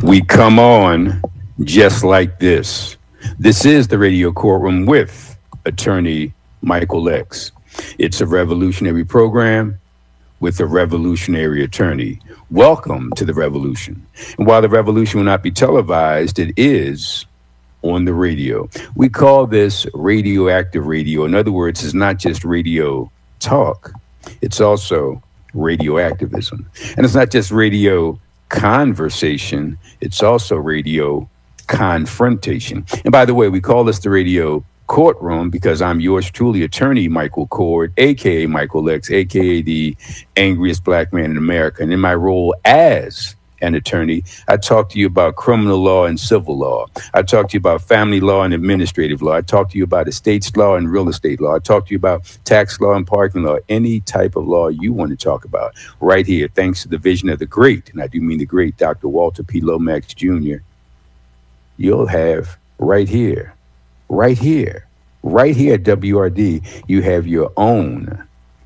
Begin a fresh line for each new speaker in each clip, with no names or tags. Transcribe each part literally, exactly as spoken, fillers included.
We come on just like this. This is the Radio Courtroom with attorney Michael X. It's a revolutionary program with a revolutionary attorney. Welcome to the revolution. And while the revolution will not be televised, it is on the radio. We call this radioactive radio. In other words, it's not just radio talk, it's also radioactivism. And it's not just radio conversation, it's also radio confrontation. And by the way, we call this the radio courtroom because I'm yours truly, attorney Michael Cord, aka Michael X, aka the angriest black man in America. And in my role as an attorney, I talk to you about criminal law and civil law. I talk to you about family law and administrative law. I talk to you about estates law and real estate law. I talk to you about tax law and parking law, any type of law you want to talk about right here, thanks to the vision of the great, and I do mean the great Doctor Walter P. Lomax Junior You'll have right here, right here, right here at W R D, you have your own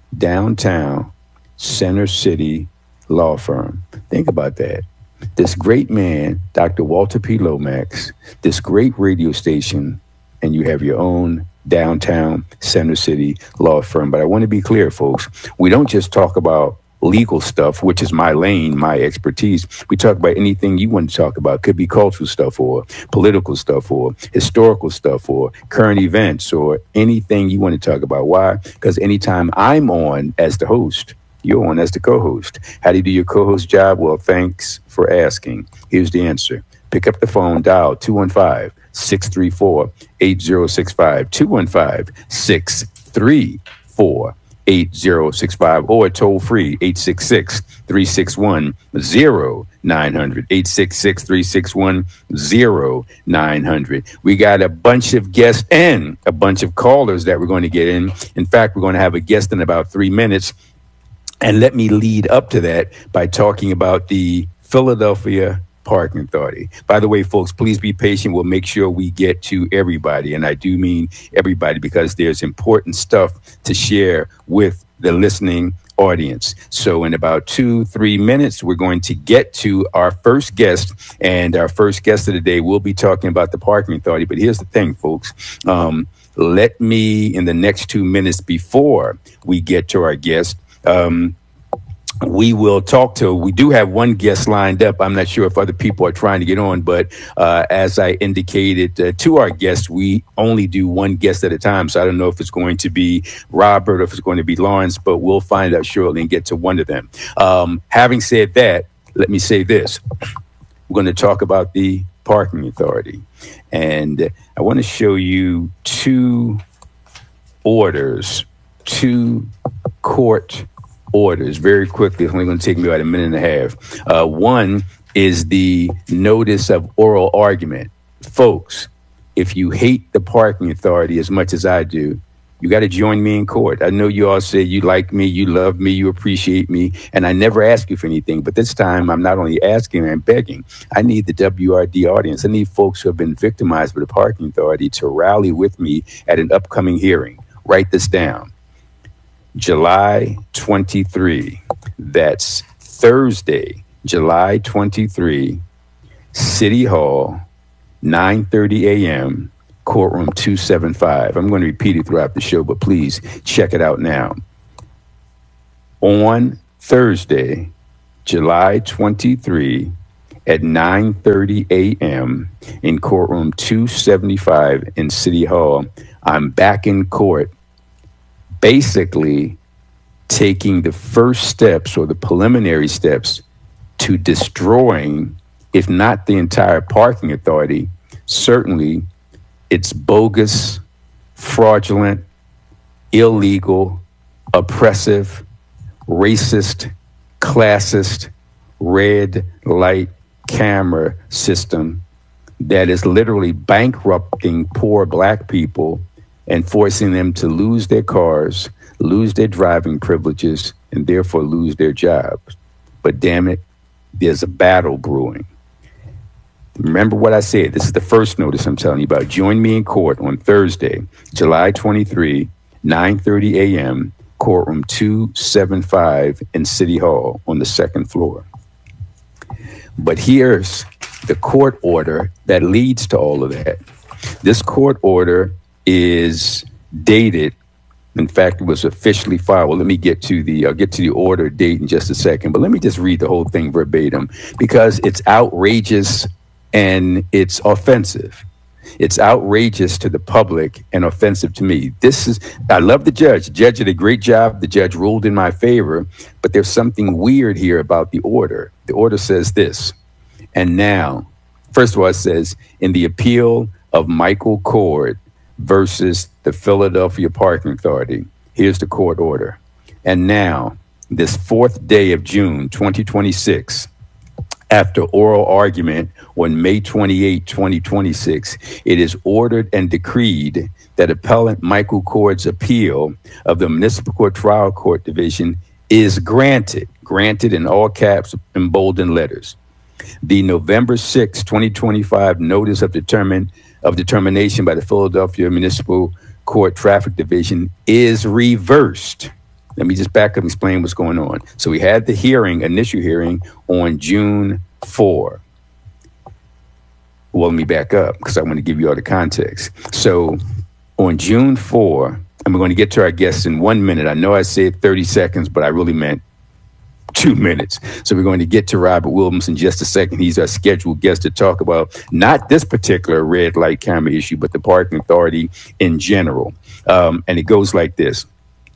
downtown Center City law firm. Think about that. This great man, Doctor Walter P. Lomax, this great radio station, and you have your own downtown Center City law firm. But I want to be clear, folks, we don't just talk about legal stuff, which is my lane, my expertise. We talk about anything you want to talk about. Could be cultural stuff or political stuff or historical stuff or current events or anything you want to talk about. Why? Because anytime I'm on as the host, you're on as the co-host. How do you do your co-host job? Well, thanks for asking. Here's the answer. Pick up the phone, dial two one five, six three four, eight zero six five, two one five, six three four, eight zero six five, or toll free eight six six, three six one, zero nine hundred, eight six six, three six one, zero nine hundred. We got a bunch of guests and a bunch of callers that we're going to get in. In fact, we're going to have a guest in about three minutes. And let me lead up to that by talking about the Philadelphia Parking Authority. By the way, folks, please be patient. We'll make sure we get to everybody. And I do mean everybody because there's important stuff to share with the listening audience. So in about two, three minutes, we're going to get to our first guest. And our first guest of the day, we'll be talking about the Parking Authority. But here's the thing, folks. Um, let me, in the next two minutes before we get to our guest, Um, we will talk to, we do have one guest lined up. I'm not sure if other people are trying to get on, but uh, as I indicated uh, to our guests, we only do one guest at a time. So I don't know if it's going to be Robert or if it's going to be Lawrence, but we'll find out shortly and get to one of them. Um, having said that, let me say this. We're going to talk about the Parking Authority. And I want to show you two orders, two court orders very quickly. It's only going to take me about a minute and a half. Uh, one is the notice of oral argument. Folks, if you hate the Parking Authority as much as I do, you got to join me in court. I know you all say you like me, you love me, you appreciate me, and I never ask you for anything. But this time, I'm not only asking, I'm begging. I need the W R D audience. I need folks who have been victimized by the Parking Authority to rally with me at an upcoming hearing. Write this down. July twenty-third, that's Thursday, July twenty-third, City Hall, nine thirty a.m., courtroom two seventy-five. I'm going to repeat it throughout the show, but please check it out now. On Thursday, July twenty-third, at nine thirty a.m. in courtroom two seventy-five in City Hall, I'm back in court, basically taking the first steps or the preliminary steps to destroying, if not the entire Parking Authority, certainly its bogus, fraudulent, illegal, oppressive, racist, classist, red light camera system that is literally bankrupting poor black people and forcing them to lose their cars, lose their driving privileges, and therefore lose their jobs. But damn it, there's a battle brewing. Remember what I said. This is the first notice I'm telling you about. Join me in court on Thursday, July twenty-third, nine thirty a.m., courtroom two seventy-five in City Hall on the second floor. But here's the court order that leads to all of that. This court order is dated. In fact, it was officially filed. Well, let me get to the I'll get to the order date in just a second, but let me just read the whole thing verbatim because it's outrageous and it's offensive. It's outrageous to the public and offensive to me. This is, I love the judge. The judge did a great job. The judge ruled in my favor, but there's something weird here about the order. The order says this, and now, first of all, it says, in the appeal of Michael Cord versus the Philadelphia Parking Authority, here's the court order. And now, this fourth day of June, twenty twenty-six, after oral argument on May twenty-eighth, twenty twenty-six, it is ordered and decreed that appellant Michael Cord's appeal of the Municipal Court Trial Court Division is granted, granted in all caps in bolded letters. The November sixth, twenty twenty-five notice of determine of determination by the Philadelphia Municipal Court Traffic Division is reversed. Let me just back up and explain what's going on. So we had the hearing, initial hearing, on June fourth. Well, let me back up because I want to give you all the context. So on June fourth, and we're going to get to our guests in one minute. I know I said thirty seconds, but I really meant two minutes. So we're going to get to Robert Williams in just a second. He's our scheduled guest to talk about not this particular red light camera issue, but the parking authority in general. Um, and it goes like this.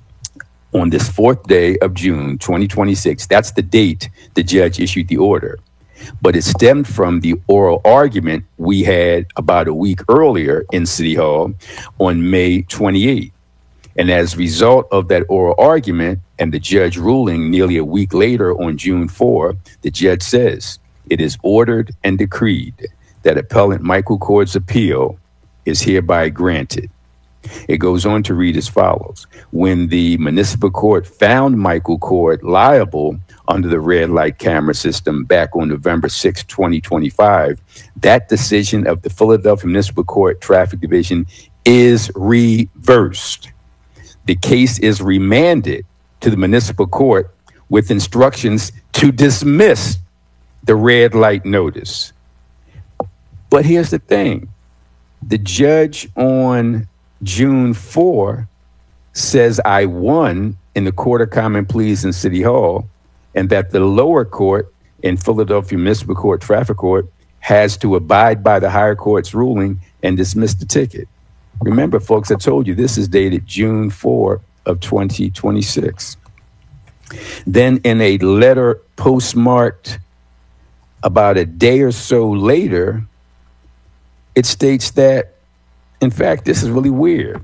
On this fourth day of June, twenty twenty-six, that's the date the judge issued the order. But it stemmed from the oral argument we had about a week earlier in City Hall on May twenty-eighth. And as a result of that oral argument and the judge ruling nearly a week later on June fourth, the judge says, it is ordered and decreed that appellant Michael Cord's appeal is hereby granted. It goes on to read as follows. When the municipal court found Michael Cord liable under the red light camera system back on November sixth, twenty twenty-five, that decision of the Philadelphia Municipal Court Traffic Division is reversed. The case is remanded to the municipal court with instructions to dismiss the red light notice. But here's the thing. The judge on June fourth says I won in the Court of Common Pleas in City Hall, and that the lower court in Philadelphia Municipal Court Traffic Court has to abide by the higher court's ruling and dismiss the ticket. Remember, folks, I told you this is dated June fourth of twenty twenty-six. Then in a letter postmarked about a day or so later, it states that, in fact, this is really weird.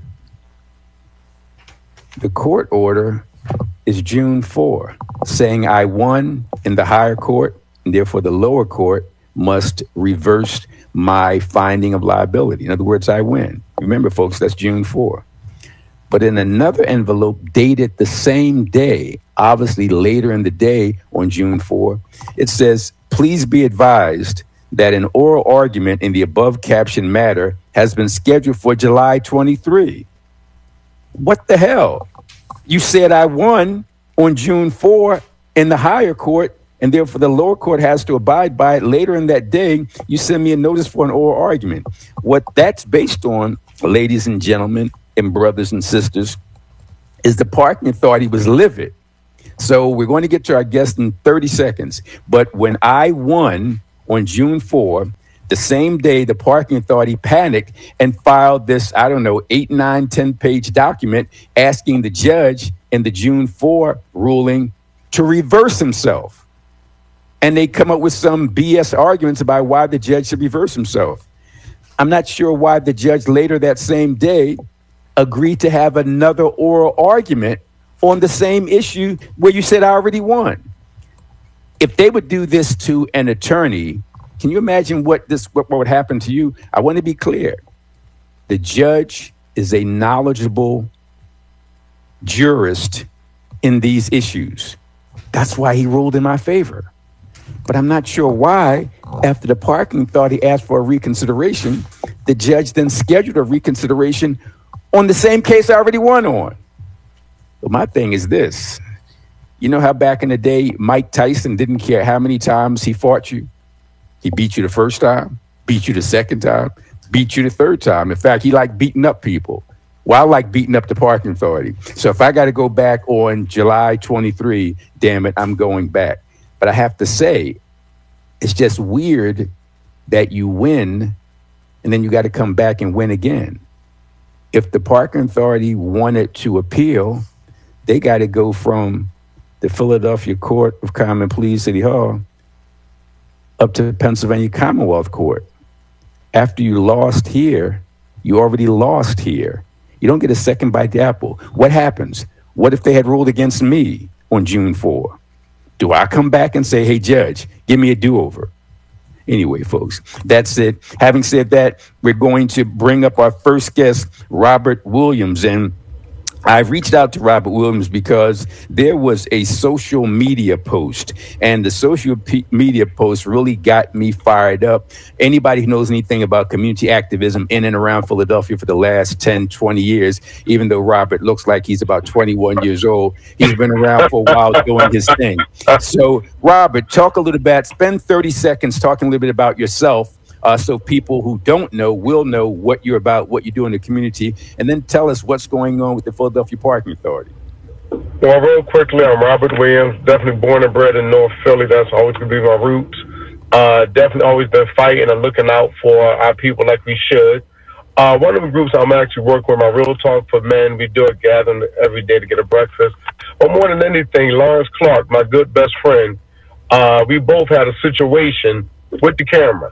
The court order is June fourth, saying I won in the higher court, and therefore the lower court must reverse my finding of liability. In other words, I win. Remember, folks, that's June fourth. But in another envelope dated the same day, obviously later in the day on June fourth, it says, please be advised that an oral argument in the above captioned matter has been scheduled for July twenty-third. What the hell? You said I won on June fourth in the higher court, and therefore the lower court has to abide by it. Later in that day, you send me a notice for an oral argument. What that's based on, ladies and gentlemen and brothers and sisters, is the parking authority was livid. So we're going to get to our guest in thirty seconds. But when I won on June fourth, the same day the parking authority panicked and filed this, I don't know, eight, nine, ten page document asking the judge in the June fourth ruling to reverse himself. And they come up with some B S arguments about why the judge should reverse himself. I'm not sure why the judge later that same day agreed to have another oral argument on the same issue where you said I already won. If they would do this to an attorney, can you imagine what this what, what would happen to you? I want to be clear. The judge is a knowledgeable jurist in these issues. That's why he ruled in my favor. But I'm not sure why, after the parking authority asked for a reconsideration, the judge then scheduled a reconsideration on the same case I already won on. But my thing is this. You know how back in the day, Mike Tyson didn't care how many times he fought you? He beat you the first time, beat you the second time, beat you the third time. In fact, he liked beating up people. Well, I like beating up the parking authority. So if I got to go back on July twenty-third, damn it, I'm going back. But I have to say, it's just weird that you win and then you got to come back and win again. If the parking authority wanted to appeal, they got to go from the Philadelphia Court of Common Pleas, City Hall, up to Pennsylvania Commonwealth Court. After you lost here, you already lost here. You don't get a second bite the apple. What happens? What if they had ruled against me on June fourth? Do I come back and say, hey, judge, give me a do-over? Anyway, folks, that's it. Having said that, we're going to bring up our first guest, Robert Williams. And I've reached out to Robert Williams because there was a social media post, and the social p- media post really got me fired up. Anybody who knows anything about community activism in and around Philadelphia for the last ten, twenty years, even though Robert looks like he's about twenty-one years old, he's been around for a while doing his thing. So, Robert, talk a little bit, spend thirty seconds talking a little bit about yourself. Uh, so people who don't know will know what you're about, what you do in the community, and then tell us what's going on with the Philadelphia Parking Authority.
Well, real quickly, I'm Robert Williams, definitely born and bred in North Philly. That's always going to be my roots. Uh, definitely always been fighting and looking out for our people like we should. Uh, one of the groups I'm actually working with, my Real Talk for Men, we do a gathering every day to get a breakfast. But more than anything, Lawrence Clark, my good best friend, uh, we both had a situation with the cameras.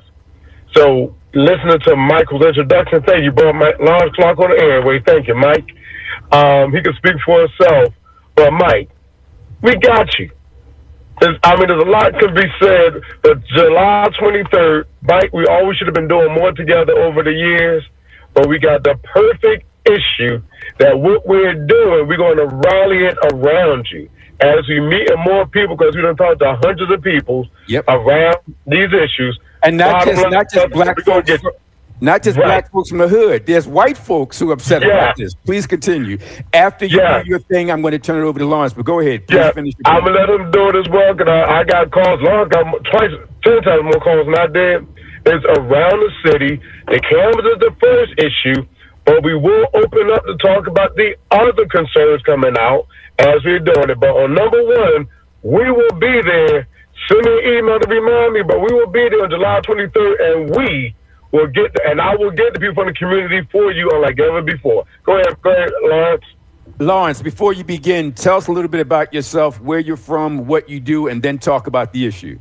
So, listening to Michael's introduction, thank you, bro. Mike, Lawrence Clark on the airway. Thank you, Mike. Um, he can speak for himself. But, Mike, we got you. There's, I mean, there's a lot could be said. But July twenty-third, Mike, we always should have been doing more together over the years. But we got the perfect issue that what we're doing, we're going to rally it around you. As we meet more people, because we done talked to hundreds of people
yep.
around these issues.
And not just, not just black folks, get, not just right. black folks from the hood. There's white folks who are upset yeah. about this. Please continue. After you yeah. do your thing, I'm going to turn it over to Lawrence. But go ahead. Please
yeah.
finish.
I'm going to let him do it as well. Cause I, I got calls. Lawrence got twice, ten times more calls than I did. It's around the city. The cameras is the first issue. But we will open up to talk about the other concerns coming out as we're doing it. But on number one, we will be there. Send me an email to remind me, but we will be there on July twenty-third, and we will get, the, and I will get the people from the community for you unlike ever before. Go ahead, go ahead, Lawrence.
Lawrence, before you begin, tell us a little bit about yourself, where you're from, what you do, and then talk about the issue.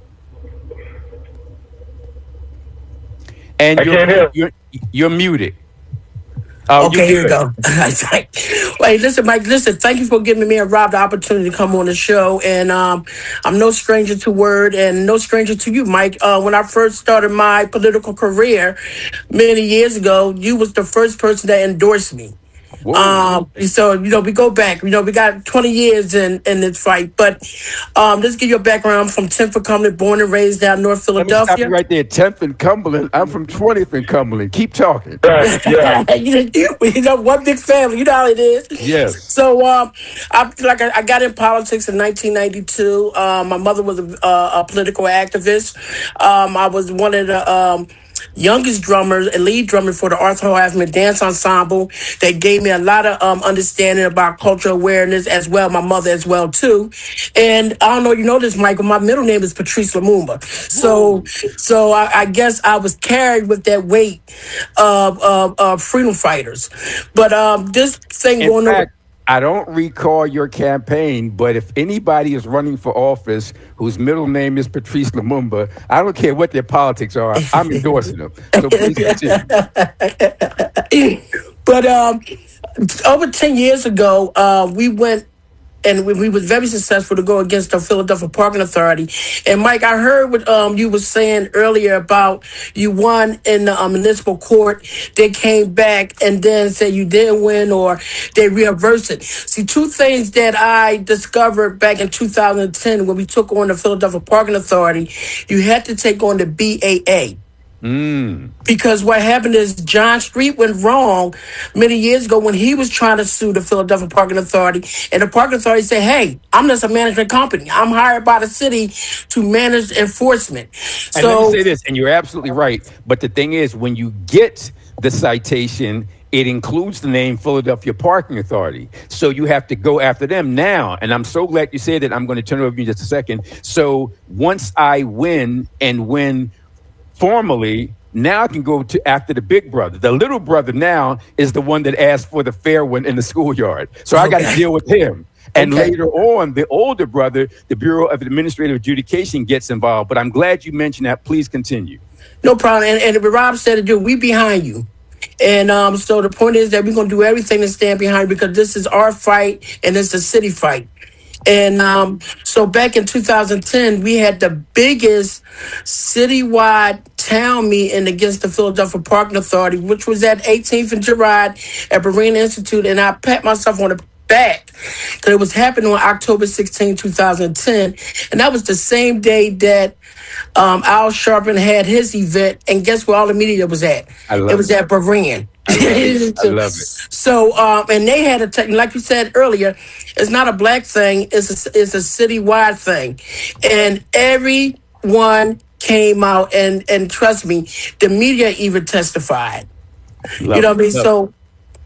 And
I
you're,
can't hear.
You're, you're muted.
Oh, okay, here we go. Wait, listen, Mike, listen, thank you for giving me and Rob the opportunity to come on the show. And um, I'm no stranger to word and no stranger to you, Mike. Uh, when I first started my political career many years ago, you was the first person that endorsed me. Um, so, you know, we go back, you know, we got twenty years in, in this fight, but um, let's give you a background. I'm from tenth and Cumberland, born and raised down North Philadelphia.
Let me stop you right there, tenth and Cumberland. I'm from twentieth and Cumberland. Keep talking.
Right, yeah.
you, you know, one big family, you know how it is.
Yes.
So, um, I, like I, I got in politics in nineteen ninety-two. Um, my mother was a, a political activist. Um, I was one of the, um, youngest drummers and lead drummer for the Arthur Hoffman Dance Ensemble. They gave me a lot of um, understanding about cultural awareness as well, my mother as well, too. And I don't know, you know this, Michael, my middle name is Patrice Lumumba. So Whoa. so I, I guess I was carried with that weight of, of, of freedom fighters. But um, this thing
In
going
fact,
on.
I don't recall your campaign, but if anybody is running for office whose middle name is Patrice Lumumba, I don't care what their politics are, I'm endorsing them. So please continue.
But um, over ten years ago, uh, we went and we, we was very successful to go against the Philadelphia Parking Authority. And Mike, I heard what um, you were saying earlier about you won in the um, municipal court. They came back and then said you didn't win or they reversed it. See, two things that I discovered back in two thousand ten when we took on the Philadelphia Parking Authority, you had to take on the B A A.
Mm.
Because what happened is John Street went wrong many years ago when he was trying to sue the Philadelphia Parking Authority. And the Parking Authority said, hey, I'm just a management company. I'm hired by the city to manage enforcement.
And
so,
let me say this, and you're absolutely right. But the thing is, when you get the citation, it includes the name Philadelphia Parking Authority. So you have to go after them now. And I'm so glad you said that. I'm going to turn it over to you in just a second. So once I win and win formally, now I can go to after the big brother. The little brother now is the one that asked for the fair one in the schoolyard. So I got to deal with him. And
Okay.
later on, the older brother, the Bureau of Administrative Adjudication, gets involved. But I'm glad you mentioned that. Please continue.
no problem. And, and Rob said it, dude, we behind you. And um, so the point is that we're going to do everything to stand behind you because this is our fight and it's a city fight. And um, so back in two thousand ten, we had the biggest citywide town meeting against the Philadelphia Parking Authority, which was at eighteenth and Girard at Berean Institute. And I pat myself on the back because it was happening on October sixteenth, two thousand ten. And that was the same day that um, Al Sharpton had his event. And guess where all the media was at?
I love
It was
it.
at Berean.
I love it. I love it.
So, um, and they had a, te- like you said earlier, it's not a black thing, it's a, it's a citywide thing. And everyone came out, and, and trust me, the media even testified.
Love
you know
it.
what I mean?
Love
So,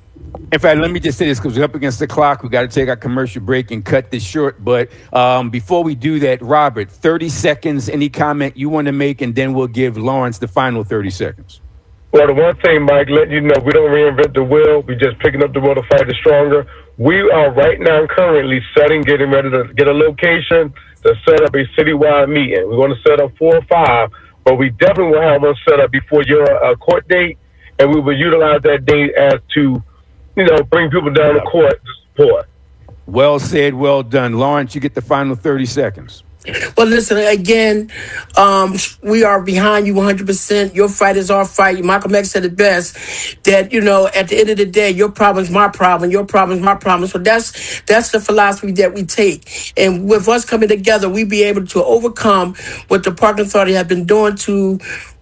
In fact, let me just say this because we're up against the clock. We got to take our commercial break and cut this short. But um, before we do that, Robert, thirty seconds, any comment you want to make, and then we'll give Lawrence the final thirty seconds.
Well, the one thing, Mike, let you know, we don't reinvent the wheel. We're just picking up the wheel to fight it stronger. We are right now currently setting, getting ready to get a location to set up a citywide meeting. We want to set up four or five, but we definitely will have one set up before your uh, court date, and we will utilize that date as to, you know, bring people down to court to support.
Well said, well done. Lawrence, you get the final thirty seconds.
well, listen, again, um, we are behind you one hundred percent. Your fight is our fight. Malcolm X said it best, that, you know, at the end of the day, your problem is my problem, your problem is my problem. So that's that's the philosophy that we take. And with us coming together, we be able to overcome what the Parking Authority have been doing to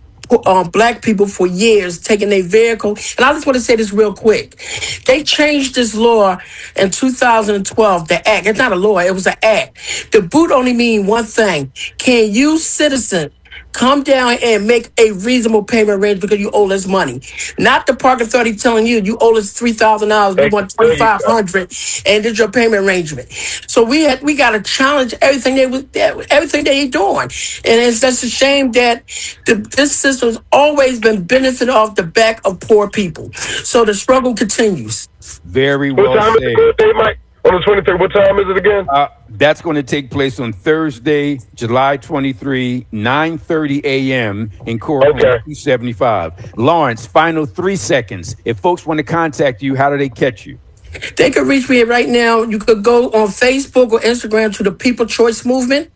um, black people for years, taking their vehicle. And I just want to say this real quick. They changed this law in two thousand twelve, the act. It's not a law, it was an act. The boot only mean one thing. Can you, citizen, come down and make a reasonable payment range because you owe us money? Not the Park Authority telling you you owe us three thousand dollars, we want twenty-five hundred dollars, and did your payment arrangement. So we had we got to challenge everything they was everything they doing, and it's just a shame that the, this system's always been benefiting off the back of poor people. So the struggle continues.
Very
What
well
time is
said.
the court date, Mike? On the twenty-third. What time is it again?
Uh, that's going to take place on Thursday, July twenty-third, nine thirty a.m. in courtroom
Okay.
two seventy-five. Lawrence, final three seconds. If folks want to contact you, how do they catch you?
They can reach me right now. You could go on Facebook or Instagram to the People Choice Movement,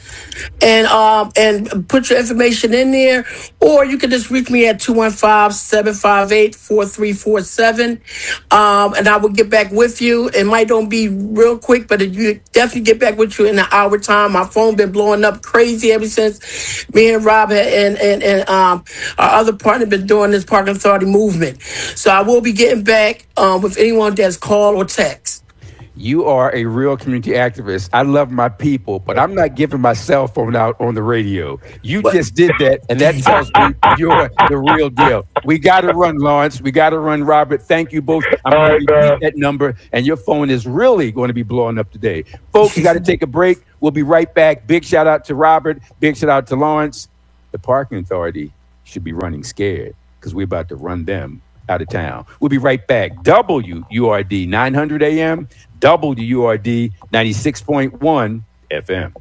and um and put your information in there, or you can just reach me at two one five, seven five eight, four three four seven, um and I will get back with you. It might don't be real quick, but it, you definitely get back with you in an hour time. My phone been blowing up crazy ever since me and Rob had, and and, and um our other partner been doing this Parking Authority movement. So I will be getting back um with anyone that's called or text.
You are a real community activist. I love my people, but I'm not giving my cell phone out on the radio. You
What?
just did that, and that tells me you're the real deal. We got to run, Lawrence. We got to run, Robert. Thank you both. I'm
All
going to
right,
repeat that number, and your phone is really going to be blowing up today. Folks, we got to take a break. We'll be right back. Big shout out to Robert. Big shout out to Lawrence. The Parking Authority should be running scared because we're about to run them out of town. We'll be right back. W U R D nine hundred A M, W U R D ninety-six point one F M.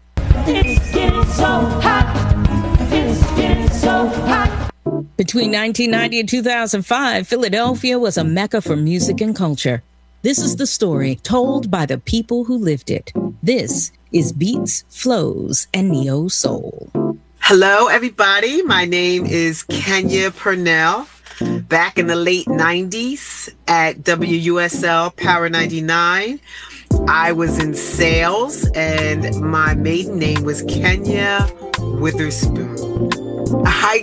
It's getting so hot. It's getting so hot.
Between nineteen ninety and two thousand five, Philadelphia was a mecca for music and culture. This is the story told by the people who lived it. This is Beats, Flows, and Neo Soul.
Hello, everybody. My name is Kenya Purnell. Back in the late nineties at W U S L Power ninety-nine, I was in sales, and my maiden name was Kenya Witherspoon. I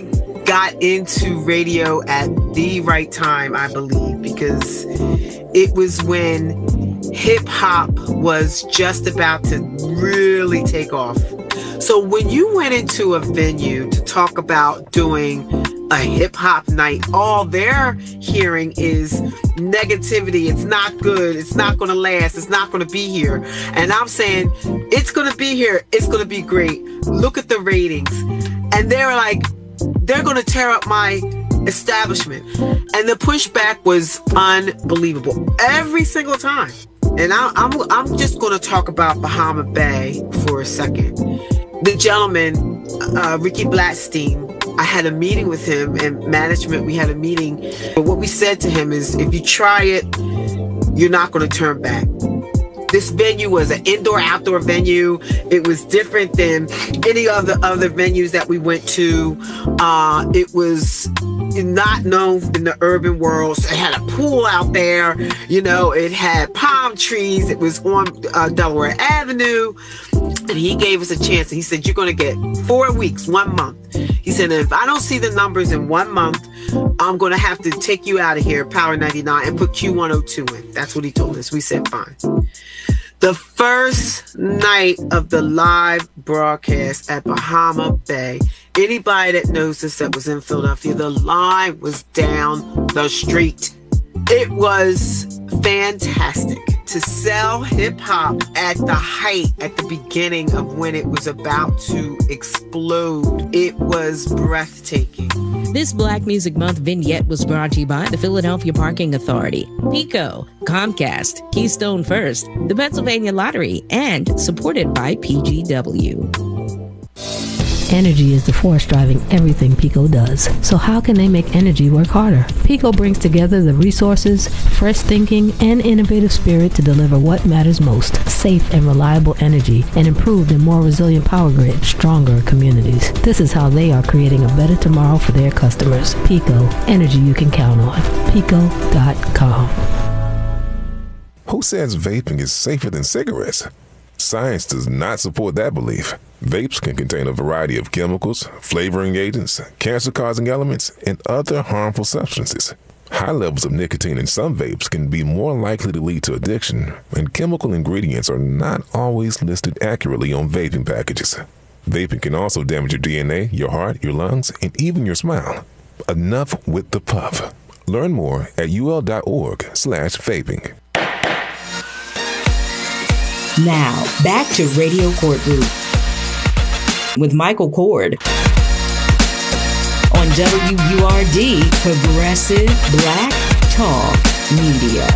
got into radio at the right time, I believe, because it was when hip hop was just about to really take off. So when you went into a venue to talk about doing a hip hop night, all they're hearing is negativity. It's not good. It's not going to last. It's not going to be here. And I'm saying it's going to be here. It's going to be great. Look at the ratings. And they're like, they're going to tear up my establishment. And the pushback was unbelievable every single time. And I, I'm, I'm just going to talk about Bahama Bay for a second. The gentleman, uh, Ricky Blackstein, I had a meeting with him and management. We had a meeting. But what we said to him is, if you try it, you're not going to turn back. This venue was an indoor-outdoor venue. It was different than any other other venues that we went to. Uh, it was not known in the urban world. So it had a pool out there. You know, it had palm trees. It was on uh, Delaware Avenue. And he gave us a chance. And he said, you're going to get four weeks, one month. He said, if I don't see the numbers in one month, I'm going to have to take you out of here, Power ninety-nine, and put Q one oh two in. That's what he told us. We said, fine. The first night of the live broadcast at Bahama Bay, anybody that knows this that was in Philadelphia, the line was down the street. It was fantastic to sell hip hop at the height, at the beginning of when it was about to explode. It was breathtaking.
This Black Music Month vignette was brought to you by the Philadelphia Parking Authority, PECO, Comcast, Keystone First, the Pennsylvania Lottery, and supported by P G W.
Energy is the force driving everything PECO does. So how can they make energy work harder? PECO brings together the resources, fresh thinking, and innovative spirit to deliver what matters most: safe and reliable energy, and improved and more resilient power grid, stronger communities. This is how they are creating a better tomorrow for their customers. PECO, energy you can count on. PECO dot com.
Who says vaping is safer than cigarettes? Science does not support that belief. Vapes can contain a variety of chemicals, flavoring agents, cancer-causing elements, and other harmful substances. High levels of nicotine in some vapes can be more likely to lead to addiction, and chemical ingredients are not always listed accurately on vaping packages. Vaping can also damage your D N A, your heart, your lungs, and even your smile. Enough with the puff. Learn more at ul.org slash vaping.
Now, back to Radio Courtroom with Michael Cord on W U R D, Progressive Black Talk Media.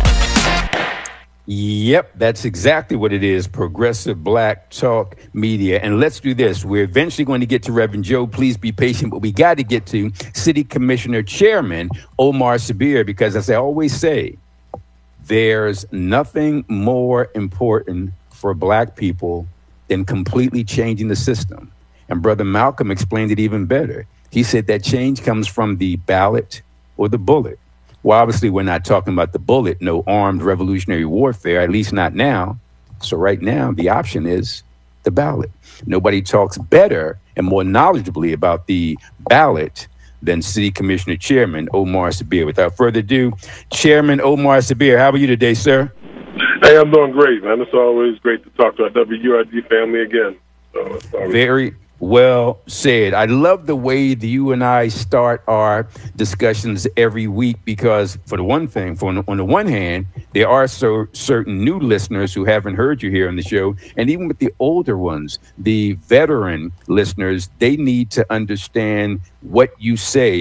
Yep, that's exactly what it is, Progressive Black Talk Media. And let's do this. We're eventually going to get to Reverend Joe. Please be patient, but we got to get to City Commissioner Chairman Omar Sabir, because as I always say, there's nothing more important for Black people than completely changing the system. And Brother Malcolm explained it even better. He said that change comes from the ballot or the bullet. Well, obviously, we're not talking about the bullet, no armed revolutionary warfare, at least not now. So right now, the option is the ballot. Nobody talks better and more knowledgeably about the ballot than City Commissioner Chairman Omar Sabir. Without further ado, Chairman Omar Sabir, how are you today, sir?
Hey, I'm doing great, man. It's always great to talk to our W U R D family again. So it's always-
Very well said. I love the way that you and I start our discussions every week because, for the one thing, for on the one hand, there are so certain new listeners who haven't heard you here on the show, and even with the older ones, the veteran listeners, they need to understand what you say